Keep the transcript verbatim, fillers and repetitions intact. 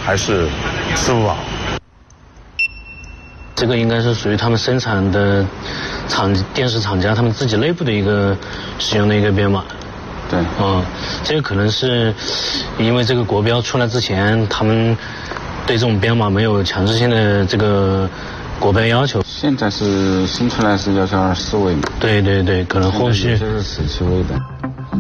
还是支付宝？ 这个应该是属于他们生产的厂电视厂家他们自己内部的一个使用的一个编码。 对， 嗯，这个可能是因为这个国标出来之前，他们对这种编码没有强制性的这个国标要求。 现在是新出来是要求二十四位嘛？ 对对对，可能后续就是十七位的。